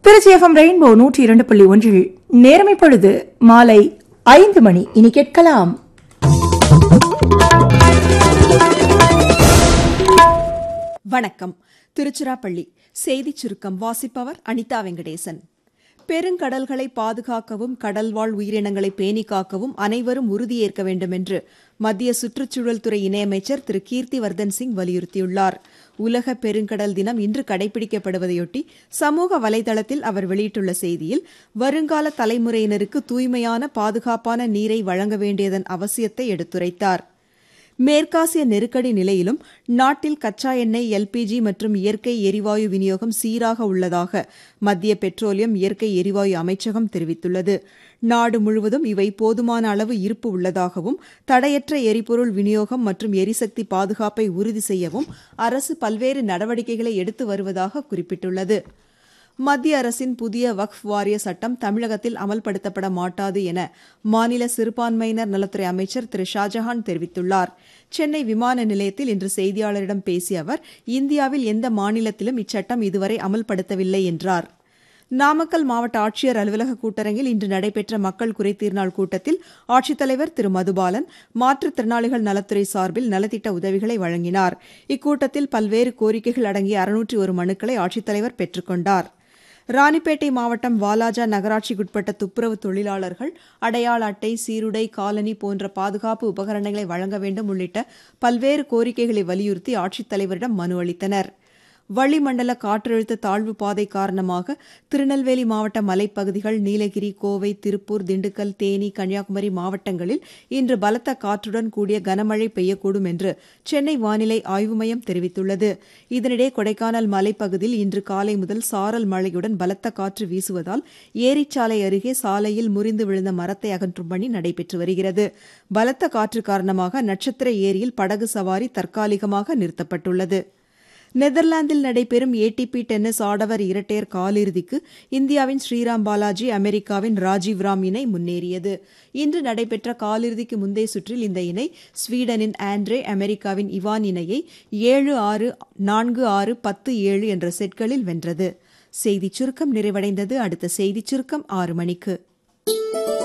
Trichy FM rainbow 102.1 நேரம் இப்பொழுது மாலை 5 மணி. இனி கேட்கலாம் வணக்கம். திருச்சிராப்பள்ளி செய்திச் சுருக்கம் வாசிப்பவர் அனிதா வெங்கடேசன். பெருங்கடல்களை பாதுகாக்கவும் கடல்வாழ் உயிரினங்களை பேணி காக்கவும் அனைவரும் உறுதியேற்க வேண்டும் என்று மத்திய சுற்றுச்சூழல் துறை இணையமைச்சர் திரு கீர்த்திவர்தன் சிங் வலியுறுத்தியுள்ளார். உலக பெருங்கடல் தினம் இன்று கடைபிடிக்கப்படுவதையொட்டி சமூக வலைதளத்தில் அவர் வெளியிட்டுள்ள செய்தியில், வருங்கால தலைமுறையினருக்கு தூய்மையான பாதுகாப்பான நீரை வழங்க வேண்டியதன் அவசியத்தை எடுத்துரைத்தார். மேற்காசிய நெருக்கடி நிலையிலும் நாட்டில் கச்சா எண்ணெய், LPG மற்றும் இயற்கை எரிவாயு விநியோகம் சீராக உள்ளதாக மத்திய பெட்ரோலியம், இயற்கை எரிவாயு அமைச்சகம் தெரிவித்துள்ளது. நாடு முழுவதும் இவை போதுமான அளவு இருப்பு உள்ளதாகவும், தடையற்ற எரிபொருள் விநியோகம் மற்றும் எரிசக்தி பாதுகாப்பை உறுதி செய்யவும் அரசு பல்வேறு நடவடிக்கைகளை எடுத்து வருவதாக குறிப்பிட்டுள்ளது. மத்திய அரசின் புதிய வக்ஃப் வாரிய சட்டம் தமிழகத்தில் அமல்படுத்தப்பட மாட்டாது என மாநில சிறுபான்மையினர் நலத்துறை அமைச்சர் திரு ஷாஜஹான் தெரிவித்துள்ளார். சென்னை விமான நிலையத்தில் இன்று செய்தியாளரிடம் பேசிய அவர், இந்தியாவில் எந்த மாநிலத்திலும் இச்சட்டம் இதுவரை அமல்படுத்தவில்லை என்றார். நாமக்கல் மாவட்ட ஆட்சியர் அலுவலக கூட்டரங்கில் இன்று நடைபெற்ற மக்கள் குறைதீர் நாள் கூட்டத்தில் ஆட்சித்தலைவர் திரு மதுபாலன் மாற்றுத்திறனாளிகள் நலத்துறை சார்பில் நலத்திட்ட உதவிகளை வழங்கினார். இக்கூட்டத்தில் பல்வேறு கோரிக்கைகள் அடங்கிய 601 மனுக்களை ஆட்சித்தலைவர் பெற்றுக் கொண்டார். ராணிப்பேட்டை மாவட்டம் வாலாஜா நகராட்சிக்குட்பட்ட துப்புரவு தொழிலாளர்கள் அடையாள அட்டை, சீருடை, காலணி போன்ற பாதுகாப்பு உபகரணங்களை வழங்க வேண்டும் உள்ளிட்ட பல்வேறு கோரிக்கைகளை வலியுறுத்தி ஆட்சித்தலைவரிடம் மனு அளித்தனர். வளிமண்டல காற்றழுத்த தாழ்வு பாதை காரணமாக திருநெல்வேலி மாவட்ட மலைப்பகுதிகள், நீலகிரி, கோவை, திருப்பூர், திண்டுக்கல், தேனி, கன்னியாகுமரி மாவட்டங்களில் இன்று பலத்த காற்றுடன் கூடிய கனமழை பெய்யக்கூடும் என்று சென்னை வானிலை ஆய்வு மையம் தெரிவித்துள்ளது. இதனிடையே கொடைக்கானல் மலைப்பகுதியில் இன்று காலை முதல் சாரல் மழையுடன் பலத்த காற்று வீசுவதால் ஏரிச்சாலை அருகே சாலையில் முறிந்து விழுந்த மரத்தை அகற்றும் பணி நடைபெற்று வருகிறது. பலத்த காற்று காரணமாக நட்சத்திர ஏரியில் படகு சவாரி தற்காலிகமாக நிறுத்தப்பட்டுள்ளது. நெதர்லாந்தில் நடைபெறும் ATP டென்னிஸ் ஆடவர் இரட்டையர் காலிறுதிக்கு இந்தியாவின் ஸ்ரீராம் பாலாஜி, அமெரிக்காவின் ராஜீவ் ராம் இணை முன்னேறியது. இன்று நடைபெற்ற காலிறுதிக்கு முந்தைய சுற்றில் இந்த இணை ஸ்வீடனின் ஆண்ட்ரே, அமெரிக்காவின் இவான் இணையை 7-6, 4-6, 10-7 என்ற செட்களில் வென்றது. செய்திச் சுருக்கம் நிறைவடைந்தது. அடுத்த செய்திச் சுருக்கம் 6 மணிக்கு.